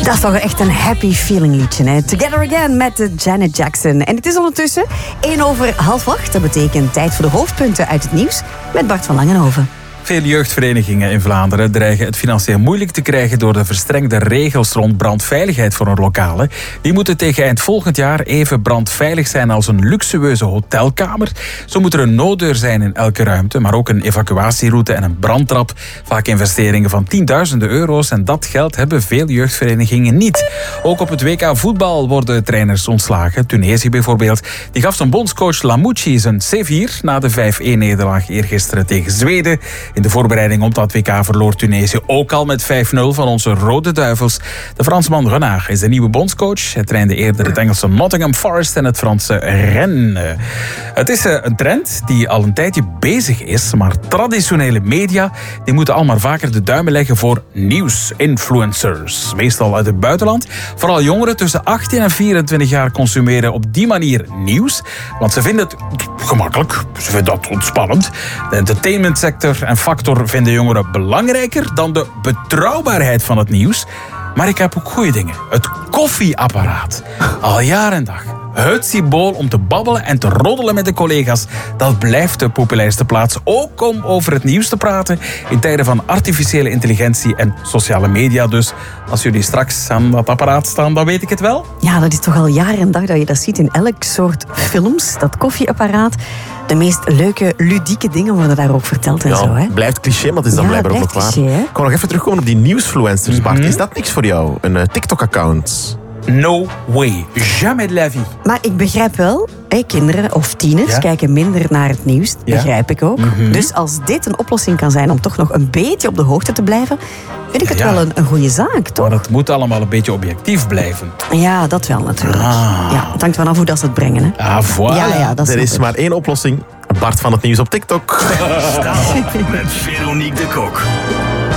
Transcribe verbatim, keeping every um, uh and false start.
Dat is toch echt een happy feeling liedje, hè? Together Again met de Janet Jackson. En het is ondertussen één over half acht. Dat betekent tijd voor de hoofdpunten uit het nieuws met Bart van Langenhoven. Veel jeugdverenigingen in Vlaanderen dreigen het financieel moeilijk te krijgen door de verstrengde regels rond brandveiligheid voor hun lokalen. Die moeten tegen eind volgend jaar even brandveilig zijn als een luxueuze hotelkamer. Zo moet er een nooddeur zijn in elke ruimte, maar ook een evacuatieroute en een brandtrap. Vaak investeringen van tienduizenden euro's en dat geld hebben veel jeugdverenigingen niet. Ook op het W K voetbal worden trainers ontslagen. Tunesië bijvoorbeeld, die gaf zijn bondscoach Lamouchi zijn C vier na de vijf-een-nederlaag eergisteren tegen Zweden. In de voorbereiding op dat W K verloor Tunesië ook al met vijf nul van onze Rode Duivels. De Fransman Renard is de nieuwe bondscoach. Hij trainde eerder het Engelse Nottingham Forest en het Franse Rennes. Het is een trend die al een tijdje bezig is, maar traditionele media die moeten al maar vaker de duimen leggen voor nieuwsinfluencers. Meestal uit het buitenland. Vooral jongeren tussen achttien en vierentwintig jaar consumeren op die manier nieuws, want ze vinden het gemakkelijk, ze vinden dat ontspannend. De entertainmentsector en factor vinden jongeren belangrijker dan de betrouwbaarheid van het nieuws. Maar ik heb ook goede dingen. Het koffieapparaat. Al jaar en dag. Het symbool om te babbelen en te roddelen met de collega's. Dat blijft de populairste plaats. Ook om over het nieuws te praten. In tijden van artificiële intelligentie en sociale media. Dus als jullie straks aan dat apparaat staan, dan weet ik het wel. Ja, dat is toch al jaar en dag dat je dat ziet in elk soort films. Dat koffieapparaat. De meest leuke, ludieke dingen worden daar ook verteld en ja, zo. Hè? Blijft cliché, maar het is dan Ja, blijkbaar ook nog blijft waar. cliché, hè? Ik kan nog even terugkomen op die nieuwsfluencers, Bart. Mm-hmm. Is dat niks voor jou? Een uh, TikTok-account? No way. Jamais de la vie. Maar ik begrijp wel, hè, kinderen of tieners Ja. kijken minder naar het nieuws. Ja. Begrijp ik ook. Mm-hmm. Dus als dit een oplossing kan zijn om toch nog een beetje op de hoogte te blijven, vind ik het Ja, ja. wel een, een goede zaak, toch? Maar het moet allemaal een beetje objectief blijven. Ja, dat wel natuurlijk. Ah. Ja, het hangt wel af hoe dat ze het brengen. Hè? Ah, voilà. Ja, ja, dat Er snap is ik. maar één oplossing. Bart van het Nieuws op TikTok. Sta op met Veronique de Kok.